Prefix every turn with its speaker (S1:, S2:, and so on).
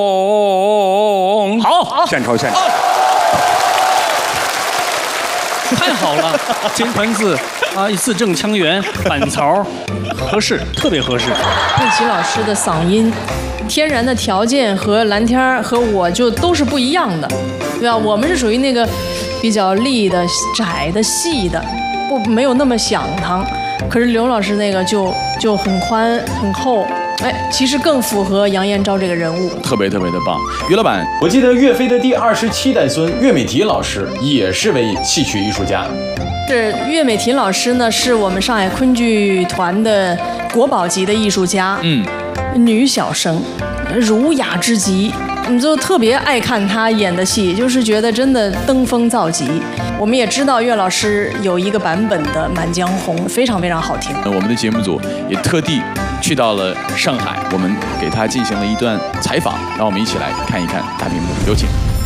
S1: 好，献丑献丑。
S2: 太好了，金盆子啊，字正腔圆，板槽合适，特别合适。
S3: 魏琪老师的嗓音，天然的条件和蓝天儿和我就都是不一样的，对吧？我们是属于那个比较立的、窄的、细的，没有那么响堂。可是刘老师那个就很宽很厚。哎，其实更符合杨延昭这个人物，
S4: 特别的棒。于老板，我记得岳飞的第27代孙岳美缇老师也是位戏曲艺术家。
S3: 是岳美缇老师呢，是我们上海昆剧团的国宝级的艺术家，女小生，儒雅之极，你就特别爱看她演的戏，就是觉得真的登峰造极。我们也知道岳老师有一个版本的《满江红》，非常非常好听。
S4: 我们的节目组也特地去到了上海，我们给他进行了一段采访，让我们一起来看一看大屏幕，有请。